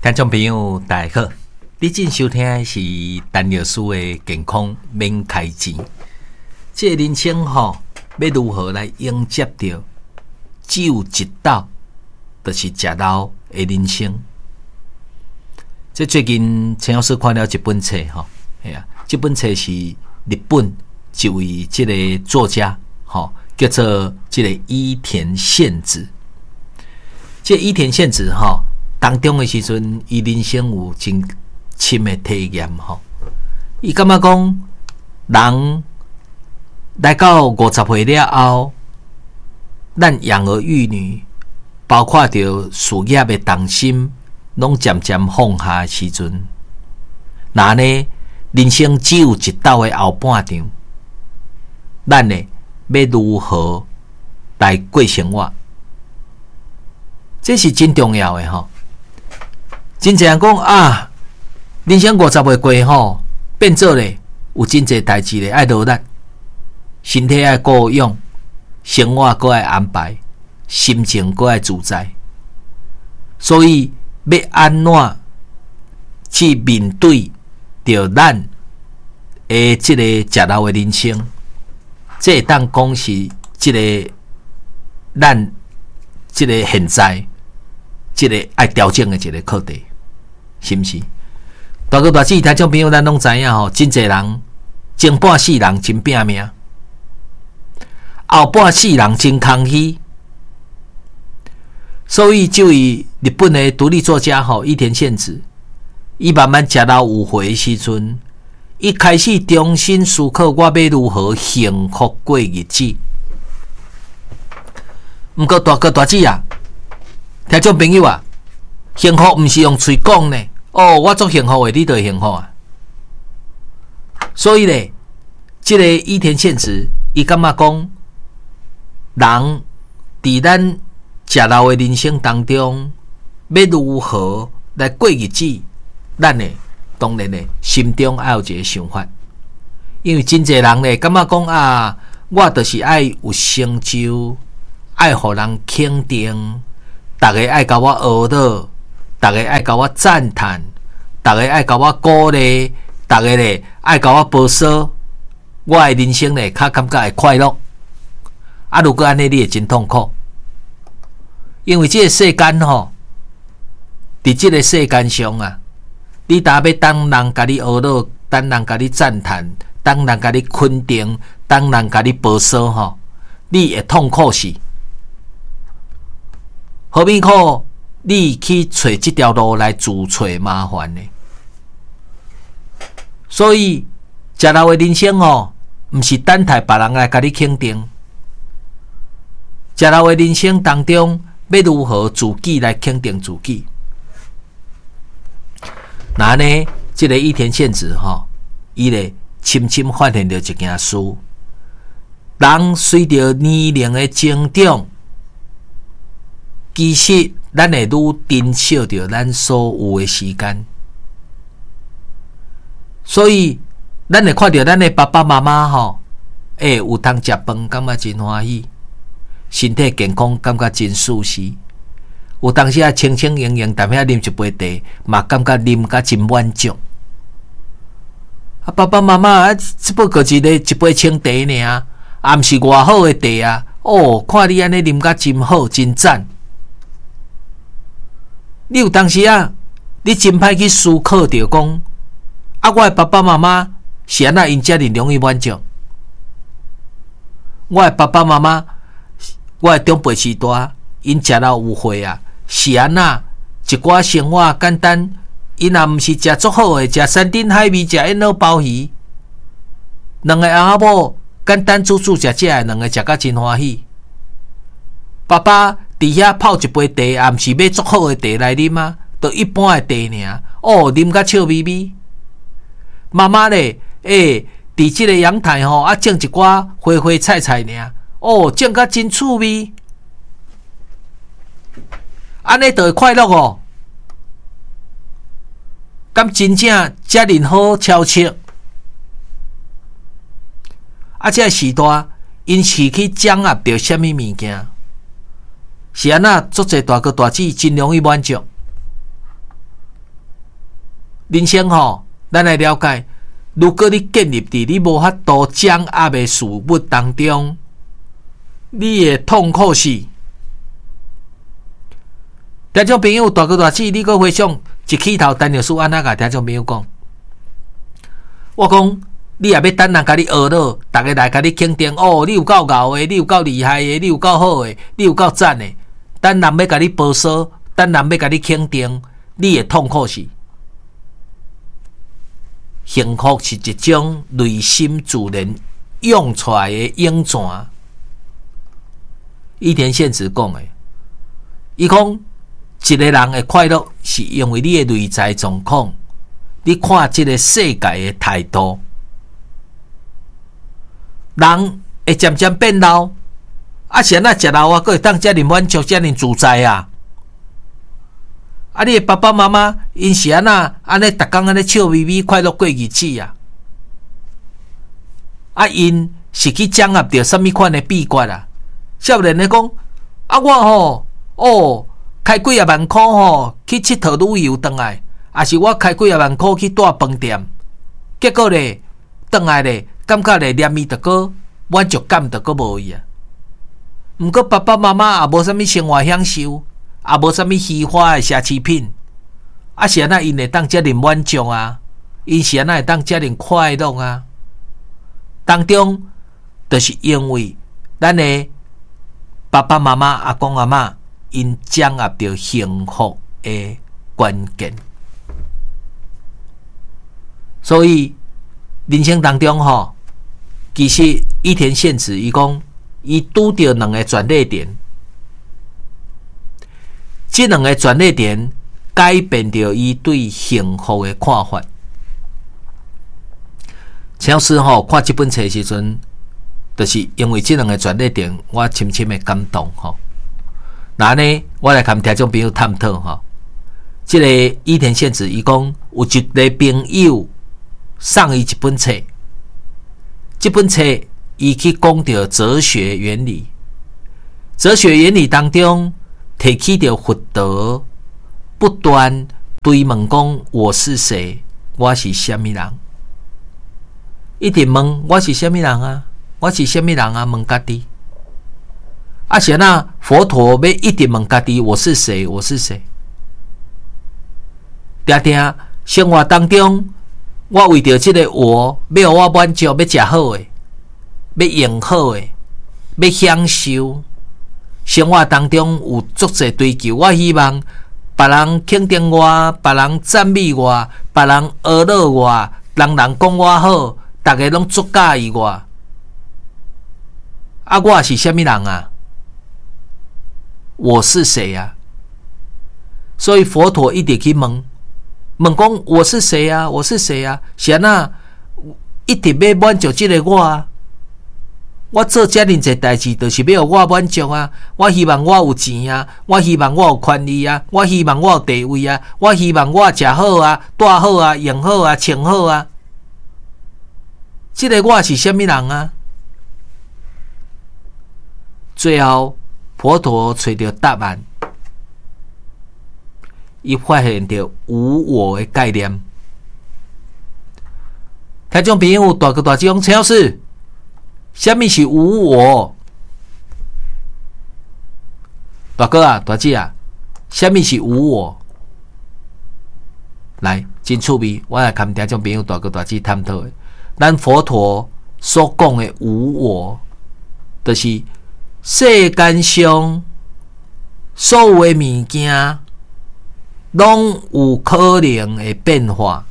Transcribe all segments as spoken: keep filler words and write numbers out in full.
听众朋友大家好，你正收听的是陈老师的健康免开钱。这个人生吼，要如何来迎接到只有一道，就是食老的人生。这最近陈老师看了一本册吼，哎呀，这本册是日本一位这个作家吼，叫做这个伊田宪子。这伊田宪子吼。当中的时阵，伊人生有真深的体验吼。伊感觉讲，人来到五十岁了后，咱养儿育女，包括着事业的重心，拢渐渐放下的时阵，那呢，人生只有一道的后半场，咱呢要如何来过生活？这是真重要的吼。真侪人讲啊，人生五十岁过吼，变做咧有真侪代志咧爱落力，身体爱顾养，生活搁爱安排，心情搁爱自在。所以要安怎去面对着咱诶即个食老的人生？这当讲是即个咱即个现在即个爱调整的一个课题。是毋是？大哥大姐听众朋友，咱拢知影吼，真侪人前半世人真拼命，后半世人真空虚。所以，就以日本的独立作家吼伊田宪子，伊慢慢食到有岁的时阵，伊开始重新思考我要如何幸福过日子。毋过，大哥大姐啊，听众朋友啊，幸福毋是用嘴讲呢。哦，我足幸福的，你就会幸福啊！所以咧，这个伊田宪子，伊感觉讲，人伫咱食老的人生当中，要如何来过日子？咱呢，当然呢，心中要有一个想法，因为真侪人咧感觉讲啊，我就是爱有成就，爱互人肯定，大家爱甲我学到。大家爱甲我赞叹，大家爱甲我鼓励，大家咧爱甲我保守，我的人生咧较感觉会快乐。啊，如果安尼，你会真痛苦，因为这个世间吼，伫这个世间上啊，你若要当人甲你学乐，当人甲你赞叹，当人甲你肯定，当人甲你保守吼，你会痛苦死。何必苦？你去找这条路来自找麻烦呢？所以，食老的人生哦，毋是等待别人来甲你肯定。食老的人生当中，要如何自己来肯定自己？那呢，这个伊田宪子吼，伊咧深深发现了一件事：人随着年龄的增长，其实。咱会愈珍惜着咱所有的时间，所以咱会看到咱的爸爸妈妈吼，诶，有通食饭，感觉真欢喜，身体健康，感觉真舒适。有当时啊，清清盈盈，但遐啉一杯茶，嘛感觉啉甲真满足。啊，爸爸妈妈啊，只不过一个一杯清茶尔，啊，毋是偌好的茶啊！哦，看你安尼啉甲真好，真赞。你有当时啊，你真歹去思考着讲，啊，我的爸爸妈妈是安那因遮尔容易满足？我的爸爸妈妈，我的长辈时代，因食老有岁啊，是安那一寡生活简单，因若毋是食足好的，食山珍海味，食烟脑鲍鱼，两个阿某简单煮煮食食的，两个食甲真欢喜。爸爸。伫遐泡一杯茶，也毋是买足好的茶来啉啊，就一般的茶尔。哦，啉甲笑眯眯。妈妈咧，诶、欸，伫即个阳台吼，啊，种一寡花花菜菜尔。哦，种甲真趣味。安尼就会快乐哦。敢真正遮尔好超切？啊，这时代因是去掌握着什么物件？是安那足侪大哥大姐真容易满足。 人生吼，咱来了解，如果你建立伫你无法度掌握的事物当中，你的痛苦是。听众朋友，大哥大姐，你搁回想一起头陈律师安那甲听众朋友讲，我讲你也要等人甲你学了，大家来甲你肯定哦，你有够牛的，你有够厉害的，你有够好的，你有够赞的，等人要甲你报销，等人要甲你肯定，你的痛苦是。幸福是一种内心自然涌出来的涌泉。伊田宪子讲的，伊讲一个人的快乐是因为你的内在状况，你看这个世界的态度，人会渐渐变老，啊，是安那食老啊，佫会当遮尔满足，遮尔自在啊！啊，你的爸爸妈妈因是安那安尼，逐工安尼笑眯眯，快乐过日子啊！啊，因是去掌握到什么款的秘诀啊？少年的讲，啊，我吼哦。开几啊万块吼，去佚佗旅游回来，也是我开几啊万块去住饭店，结果咧，回来咧，感觉咧念伊着个满足感着个无去啊。毋过爸爸妈妈也无啥物生活享受，也无啥物虚华的奢侈品，啊是安那因会当遮尔满足啊，因是安那会当遮尔快乐啊。当中，就是因为咱的爸爸妈妈、阿公阿嬷。因掌握到幸福的关键，所以人生当中吼，其实伊田宪子伊讲，伊拄到两个转捩点，这两个转捩点改变着伊对幸福的看法。乔师吼看这本册的时阵，就是因为这两个转捩点，我深深的感动吼。那呢，我来跟听众朋友探讨哈。这个伊田宪子伊讲，有一个朋友送伊一本册，这本册伊去讲到哲学原理，哲学原理当中提起到佛陀不断对问讲：我是谁？我是什么人？一直问我是什么人啊？我是什么人啊？问家己。啊，是那佛陀要一直问家己：我是谁？我是谁？定定生活当中，我为着这个我，要我满足，要吃好的，要用好的，要享受。生活当中有足侪追求，我希望别人肯定我，别人赞美我，别人学乐我，人人讲我好，大家拢足介意我。啊，我是什么人啊？我是谁啊？所以佛陀一直去问，问讲我是谁啊？我是谁啊？是安那一直要满足这个我啊？我做遮尔侪代志，就是要我满足啊！我希望我有钱啊！我希望我有权利啊！我希望我有地位啊！我希望我食好啊、住好啊、用好啊、穿好啊！这个我是什么人啊？最后。佛陀找到答案，伊发现到无我的概念。听众朋友，大哥大姐讲，陈老师，什么是无我？大哥啊，大姐啊，什么是无我？来，真趣味，我来跟听众朋友、大哥大姐探讨的。咱佛陀所讲的无我，就是世间上所有的物件，拢有可能的变化。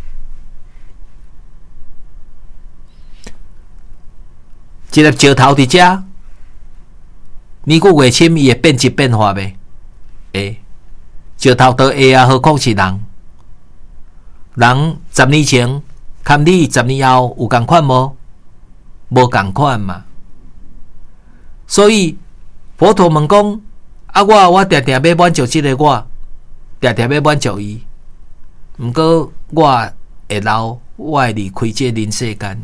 一粒石头伫遮，年过月深，伊会变质变化袂？会。石头都会啊，何况是人？人十年前，看你十年后有共款无？无共款嘛。所以佛陀问讲：啊，我我定定要满足这个我，定定要满足伊。毋过我会老，我会离开这人世间。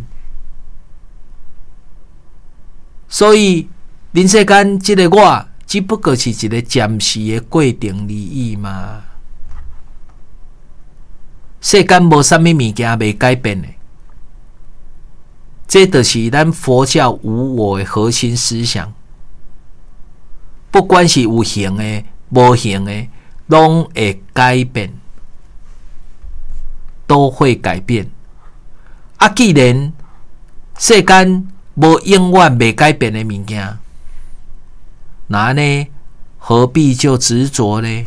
所以人世间这个我，只不过是一个暂时的过程而已嘛。 世间无啥物物件未改变的。这就是咱佛教无我的核心思想。不管是有形的、无形的，拢会改变，都会改变。啊，既然世间无永远未改变的物件，那呢，何必就执着呢？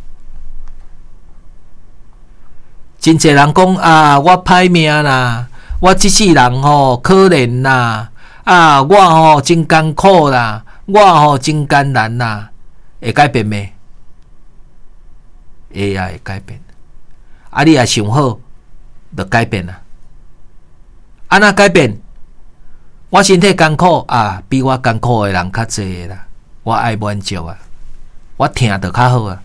真侪人讲啊，我歹命啦，我这世人吼可怜啦，啊，我吼真艰苦啦，我吼真艰难啦，会改变咩？会啊，会改变。啊，你也想好，就改变啦。安那改变？我身体艰苦啊，比我艰苦的人较济啦，我爱满足啊，我听就较好啊。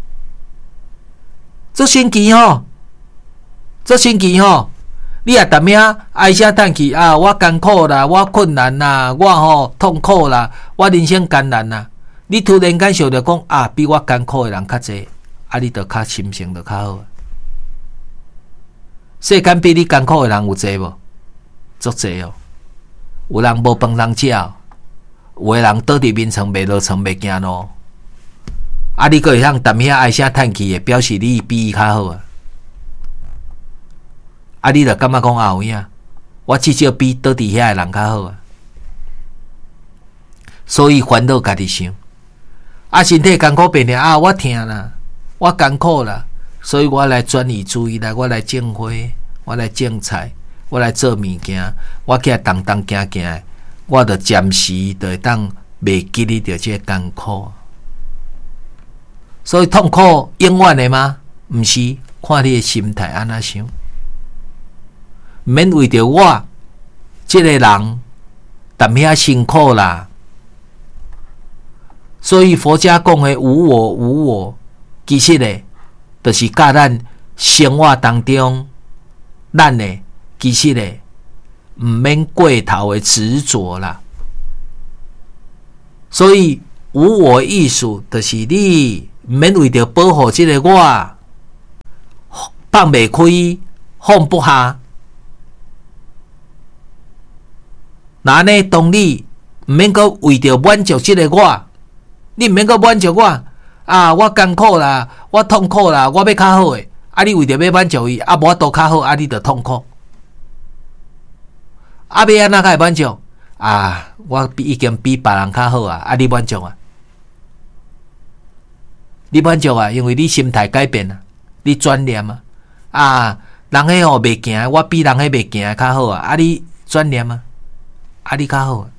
做神奇吼！做神奇吼，你也逐命唉声叹气啊！我艰苦啦，我困难啦，我吼痛苦啦，我人生艰难啦。你突然间想着讲啊，比我艰苦的人较济，啊，你着较心情着较好。世间比你艰苦的人有济无？足济哦。有人无饭通食，有的人倒伫眠床袂落床袂行路。啊，你阁会通逐命唉声叹气的，表示你比伊较好啊。啊！你著感觉讲啊有影，我至少比倒伫遐诶人较好啊。所以烦恼家己想，啊，身体艰苦病了啊，我疼啦，我艰苦啦，所以我来转移注意力，我来种花，我来种菜，我来做物件，我起来动动行行，我著暂时著会当袂记哩着这艰苦。所以痛苦永远的吗？毋是，看你的心态安怎想。免为着我这个人淡遐辛苦啦，所以佛家讲的无我无我，其实呢，就是教咱生活当中，咱呢其实呢唔免过头的执着啦。所以无我意思，就是你唔免为着保护这个我，放袂开，放不下。那呢？当你唔免阁为着满足这个我，你唔免阁满足我啊！我艰苦啦，我痛苦啦，我要较好诶。啊，你为着要满足伊，啊，无都较好，啊，你就痛苦。啊，要安怎才会满足？啊，我比已经比别人较好啊！啊，你满足啊？你满足啊？因为你心态改变啊，你转念啊！啊，人迄吼袂行，我比人迄袂行较好啊！啊，你转念啊！啊，你较好，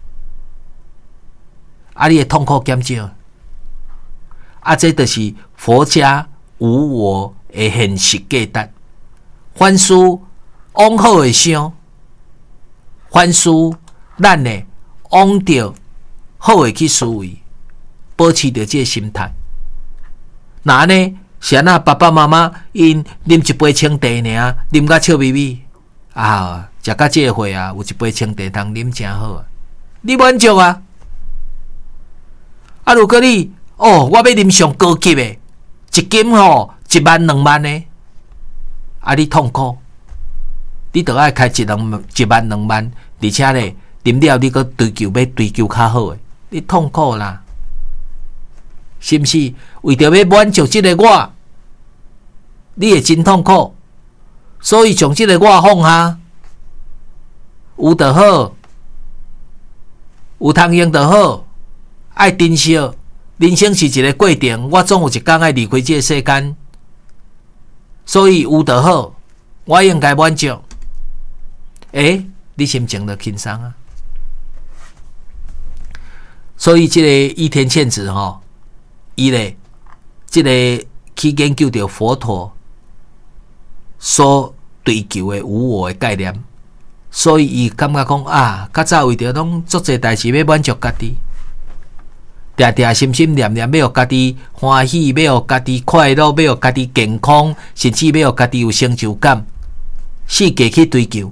啊，你的痛苦减少，啊，这就是佛家无我的现实价值。凡事往好的想，凡事咱呢往着好的去思维，保持着这个心态。那呢，是安那爸爸妈妈因啉一杯清茶尔，啉甲笑眯眯啊。食到这个岁啊，有一杯清茶通啉真好啊！你满足啊？啊，如果你哦，我要啉上高级的，一斤吼一万两万的，啊，你痛苦，你就爱开一两一万两万，而且咧啉了你搁追求要追求较好的，你痛苦啦，是毋是？为着要满足这个我，你会真痛苦，所以将这个我放下。有就好，有通用就好，爱珍惜。人生是一个过程，我总有一天爱离开这个世间，所以有就好，我应该满足。诶，你心情就轻松啊。所以这个伊田宪子吼，伊咧，这个去研究着佛陀所追求的无我的概念。所以伊感觉讲啊，较早为着拢做侪代志要满足家己，定定心心念念要互家己欢喜，要互家己快乐，要互家己健康，甚至要互家己有成就感，世界去追求。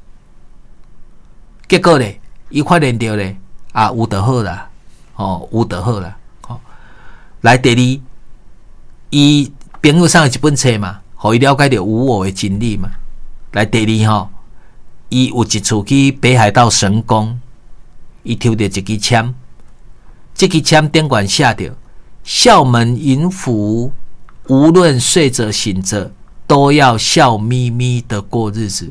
结果咧，伊发现到咧啊，有就好啦，哦，有就好啦。哦，来第二，伊朋友送一本册嘛， 互伊了解到无我的真理嘛。来第二吼，伊有一次去北海道神宫，伊抽到一支签，这支签顶管写着笑门迎福，无论睡着醒着，都要笑眯眯的过日子。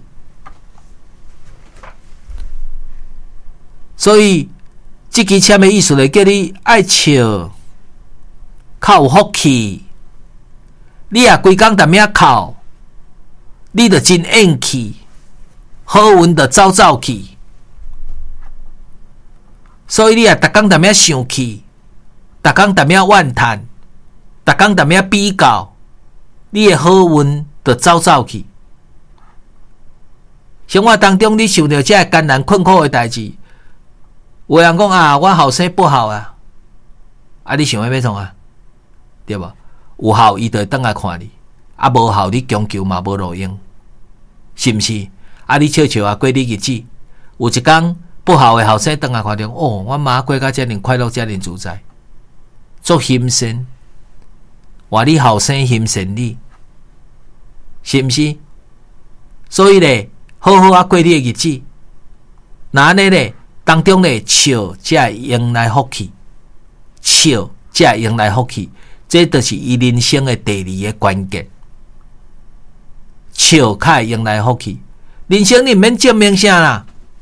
所以这支签的意思是叫你爱笑，较有福气。你也规工踮遐哭，你就真硬气，好运就走走去。所以你也逐工踮遐生气，逐工踮遐怨叹，逐工踮遐比较，你的好运就走走去。生活当中你受到这艰难困苦的代志，有人讲啊，我后生不好啊，啊你想要要创啊，对无？有效伊就会倒来看你，啊无效你强求嘛无路用，是毋是？啊你笑笑啊过你日子，有一天不好的后生倒来看着，哦，我妈过甲遮尔快乐，遮尔自在，足欣赏，话你后生欣赏你，是毋是？所以咧，好好啊过你的日子，那安尼咧当中咧笑才会迎来福气，笑才会迎来福气。这就是伊人生的第二个关键，笑较会迎来福气。人生你毋免证明啥啦，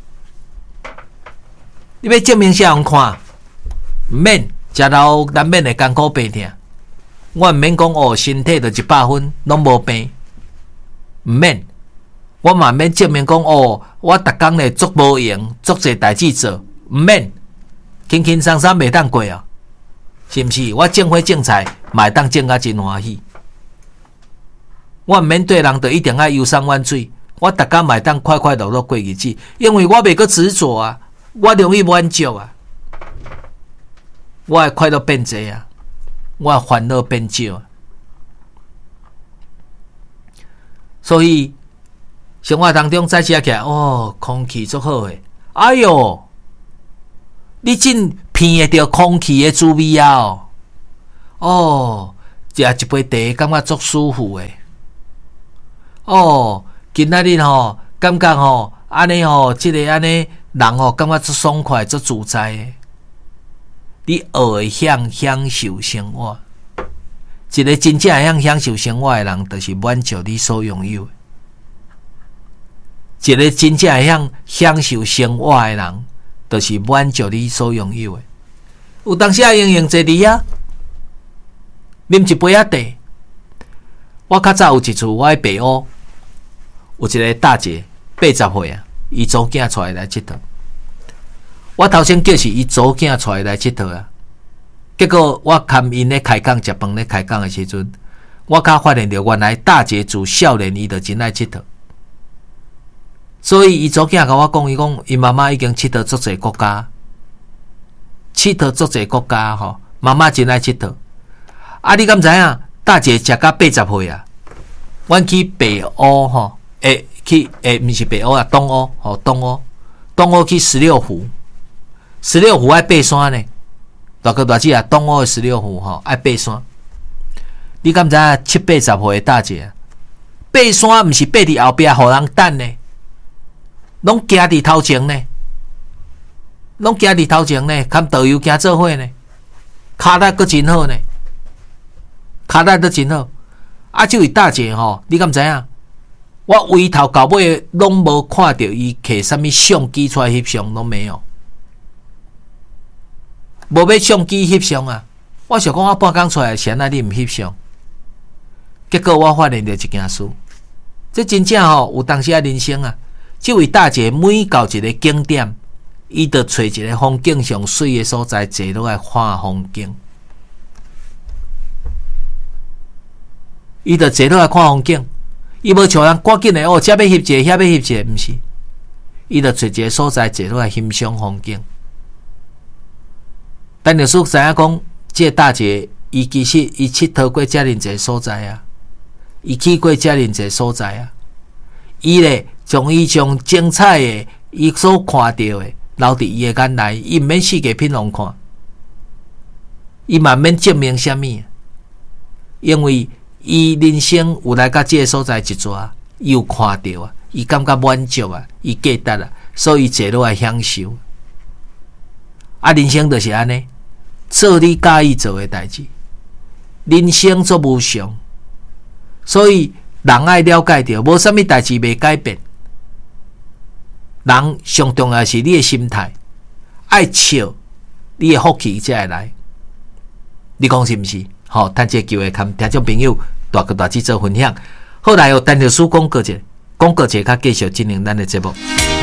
你要证明啥人看？毋免，食老难免会艰苦病痛。我毋免讲哦，身体就一百分，拢无病。毋免，我嘛毋免证明讲哦，我逐工咧足无闲，足侪代志做。毋免，轻轻松松袂当过啊。是毋是？我种花种菜，嘛会当种甲真欢喜。我毋免对人就一定爱忧伤怨水，我逐工嘛会当快快乐乐过日子，因为我袂阁执着啊，我容易满足啊，我的快乐变多啊，我的烦恼变少啊。所以生活当中早起起来，哦，空气足好诶，哎哟，你真闻会到空气的滋味啊！哦，哦，食一杯茶，感觉足舒服诶。哦，今仔日吼，感觉吼，安尼吼，即、這個安尼人吼，感覺足爽快、足自在诶。你學會享享受生活，一個真正會享享受生活诶人，就是滿足你所擁有。一個真正會享享受生活诶人，就是滿足你所擁有诶。有當時啊，用用坐佇啊，啉一杯啊茶。我較早有一次，我喺北歐有一個大姐，八十歲啊，伊祖囝帶來佚佗。我頭先叫是伊祖囝帶來佚佗啊，結果我看因咧開講食飯咧開講的時陣，我較發現到原來大姐自少年伊就真愛佚佗。所以伊祖囝甲我講，伊講伊媽媽已經佚佗足儕國家，佚佗足儕國家吼，媽媽真愛佚佗。啊，你敢知影？大姐食到八十歲啊，阮去北歐吼，誒去誒，毋是北歐啊，東歐吼，東歐，東歐去十六湖，十六湖愛爬山呢。大哥大姐啊，東歐的十六湖吼愛爬山。你敢知影？七八十歲的大姐爬山，毋是爬佇後壁，互人等呢。攏行佇頭前呢，攏行佇頭前呢，含導遊行做伙呢，腳力閣真好呢，腳力都真好。啊，這位大姐吼，你敢知影？我從頭到尾攏無看到伊摕啥物相機出來翕相，攏沒有，無要相機翕相啊！我想講，我半工出來，誰那你毋翕相？結果我發現到一件事，這真正吼有當時啊人生啊。這位大姐每到一個景點，伊就找一個風景上水的所在，坐落來看風景。伊就坐落來看風景，伊無像人趕緊的哦，這要翕一個，遐要翕一個，毋是。伊就找一個所在，坐落來欣賞風景。但就是知影講，這個大姐伊其實伊佚佗過遮爾濟所在啊，伊去過遮爾濟所在啊，伊咧。將伊將精彩的伊所看到的留佇伊的眼內，伊毋免四界品攏看，伊嘛免證明啥物，因為伊人生有来到这个所在一撮，伊有看到啊，伊感觉满足啊，伊记得啊，所以坐落来享受。啊，人生就是安尼，做你介意做的代志。人生做无常，所以人爱了解到，无啥物代志袂改变。人上重要是你的心态，爱笑，你的福气才会来。你讲是毋是？好、哦，趁这个机会，跟听众朋友大哥大姐做分享。好来，有陈律师广告者，广告者，较继续进行咱的节目。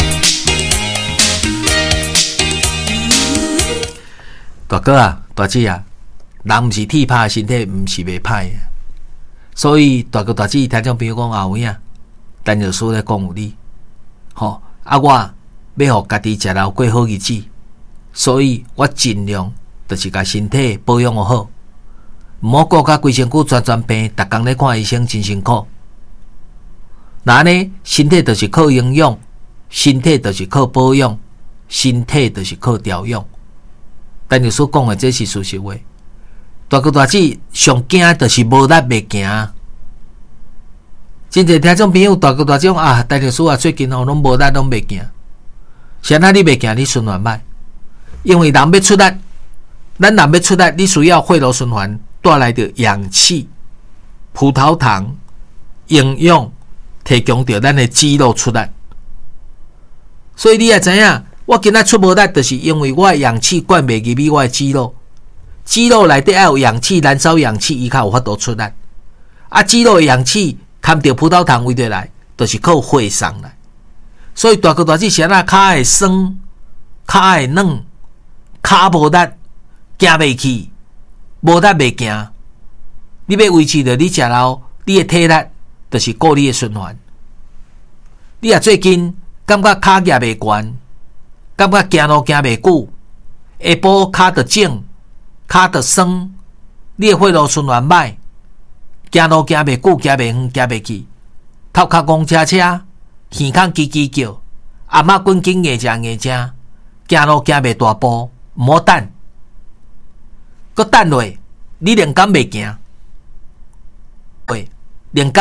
大哥啊，大姐啊。人毋是铁拍，身体毋是袂歹啊，所以大哥大姐听众朋友讲后尾啊，陈律师咧讲有理，吼啊我要互家己食老过好日子，所以我尽量就是甲身体保养好，毋好顾甲规身躯全全病，逐工咧看医生真辛苦。那呢，身体就是靠营养，身体就是靠保养，身体就是靠调养。陈律师讲的这是事实话。大哥大姐上惊就是无力袂行，真侪听众朋友大哥大姐讲啊，陈律师啊，最近哦拢无力拢袂行。谁那你袂行？你循环歹，因为人要出力，咱人要出力，你需要血流循环带来的氧气、葡萄糖、营养，提供着咱的肌肉出力。所以你也知影，我今仔出无力，就是因为我的氧气灌袂入去我的肌肉。肌肉内底要有氧气，燃烧氧气，伊才有法度出力。啊，肌肉的氧气含着葡萄糖为着来，就是靠血送来。所以大哥大姐是安那骹会酸，骹会软，骹无力，行袂去，无力袂行。你要维持着你食老，你的体力就是顾你的循环。你也最近感觉骹举袂悬，感觉行路行袂久，下晡骹着肿。骹着酸，你的血路循环歹，行路行袂久，行袂远，行袂去，头壳戆车车，耳孔叽叽叫，阿嬷滚紧硬正硬正，行路行袂大步，唔好等，佮等落，你连工袂行，喂，连工。